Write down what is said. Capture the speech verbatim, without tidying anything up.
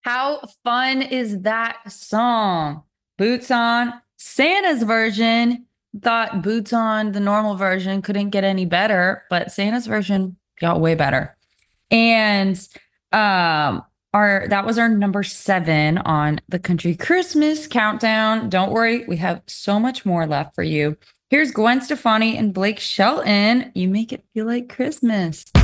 How fun is that song? Boots on Santa's version. Thought Boots on the normal version couldn't get any better, but Santa's version got way better. And um our that was our number seven on the country Christmas countdown. Don't worry, we have so much more left for you. Here's Gwen Stefani and Blake Shelton. You make it feel like Christmas.